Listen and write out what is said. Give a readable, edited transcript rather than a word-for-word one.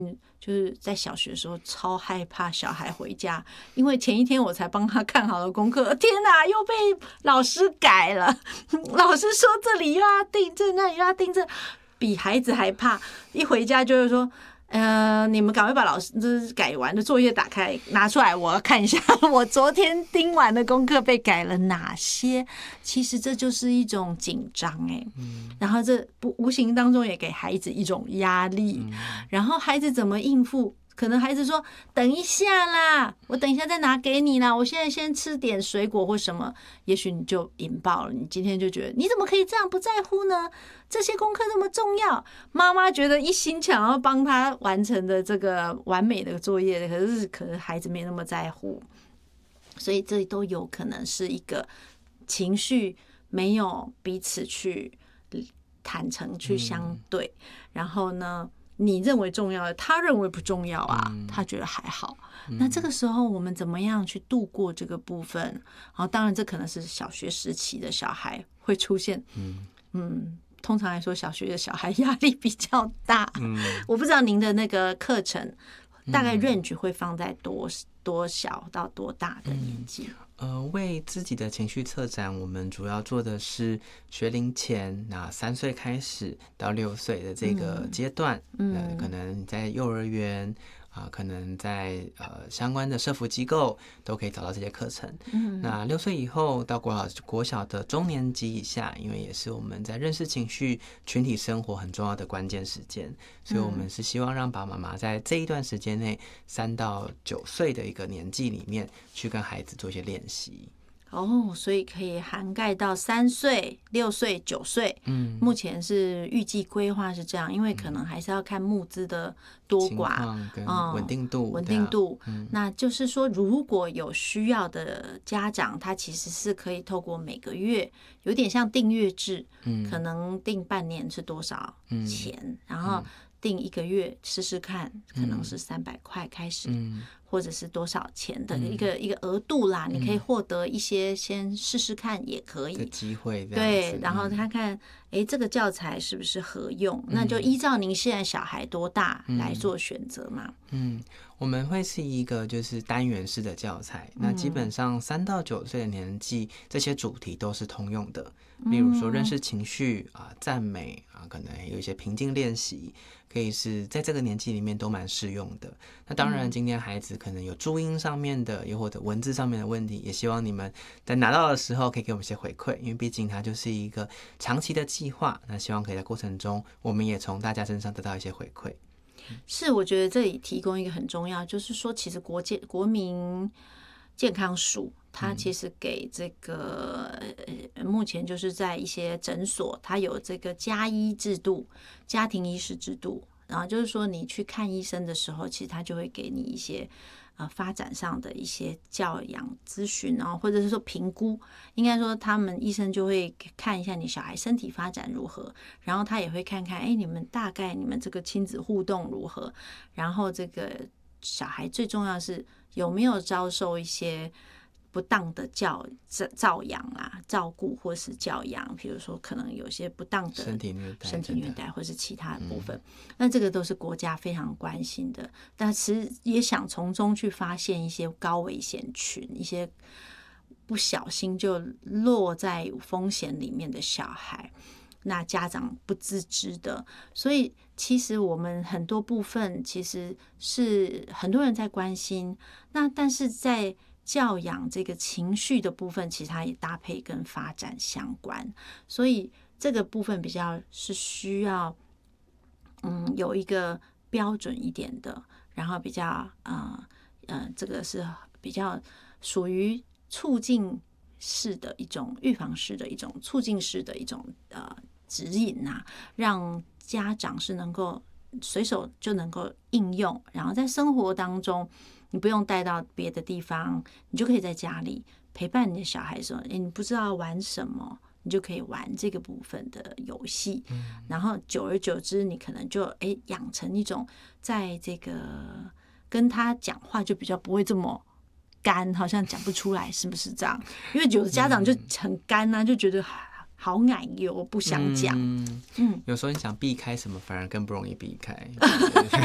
就是在小学的时候超害怕小孩回家，因为前一天我才帮他看好了功课，天哪，又被老师改了。老师说这里又要订正，那里又要订正，比孩子还怕。一回家就是说，你们赶快把老师就是改完的作业打开拿出来，我要看一下我昨天盯完的功课被改了哪些。其实这就是一种紧张然后这无形当中也给孩子一种压力，然后孩子怎么应付？可能孩子说等一下啦，我等一下再拿给你啦，我现在先吃点水果或什么，也许你就引爆了。你今天就觉得你怎么可以这样不在乎呢？这些功课这么重要，妈妈觉得一心想要帮他完成的这个完美的作业，可是孩子没那么在乎，所以这都有可能是一个情绪没有彼此去坦诚去相对，然后呢你认为重要的他认为不重要啊，他觉得还好。那这个时候我们怎么样去度过这个部分？然后当然这可能是小学时期的小孩会出现通常来说小学的小孩压力比较大。我不知道您的那个课程大概 range 会放在多小到多大的年纪？ 为自己的情绪策展，我们主要做的是学龄前，那3岁开始到6岁的这个阶段，可能在幼儿园可能在相关的社福机构都可以找到这些课程。那6岁以后到国小的中年级以下，因为也是我们在认识情绪、群体生活很重要的关键时间，所以我们是希望让爸爸妈妈在这一段时间内，3到9岁的一个年纪里面，去跟孩子做一些练习。 所以可以涵盖到3岁、6岁、9岁。目前是预计规划是这样，因为可能还是要看募资的多寡跟稳定度。 那就是说，如果有需要的家长，他其实是可以透过每个月，有点像订阅制，可能订半年是多少钱，然后订1个月试试看，可能是300块开始。或者是多少钱的一个额度啦，你可以获得一些先试试看也可以的机会， 对，然后看看这个教材是不是合用，那就依照您现在小孩多大来做选择嘛。 我们会是一个就是单元式的教材，那基本上3到9岁的年纪，这些主题都是通用的，例如说认识情绪赞美可能有一些平静练习，可以是在这个年纪里面都蛮适用的。那当然今天孩子可能有注音上面的又或者文字上面的问题，也希望你们在拿到的时候可以给我们一些回馈，因为毕竟它就是一个长期的计划，那希望可以在过程中我们也从大家身上得到一些回馈。 是，我觉得这里提供一个很重要，就是说其实国民健康署它其实给这个目前就是在一些诊所它有这个家医制度、家庭医师制度，然后就是说你去看医生的时候，其实他就会给你一些发展上的一些教养咨询，然后或者是说评估，应该说他们医生就会看一下你小孩身体发展如何，然后他也会看看你们大概你们这个亲子互动如何，然后这个小孩最重要是有没有遭受一些不当的照养照顾或是教养，比如说可能有些不当的身体虐待或是其他的部分，那这个都是国家非常关心的，但是也想从中去发现一些高危险群，一些不小心就落在风险里面的小孩，那家长不自知的，所以其实我们很多部分其实是很多人在关心，那但是在教养这个情绪的部分，其实它也搭配跟发展相关，所以这个部分比较是需要有一个标准一点的，然后比较这个是比较属于促进式的一种预防式的一种促进式的一种指引让家长是能够随手就能够应用，然后在生活当中你不用带到别的地方，你就可以在家里陪伴你的小孩的时候，你不知道玩什么，你就可以玩这个部分的游戏，然后久而久之你可能就养成一种在这个跟他讲话就比较不会这么干，好像讲不出来，是不是这样？因为有的家长就很干就觉得好奶油，不想讲。 有时候你想避开什么，反而更不容易避开。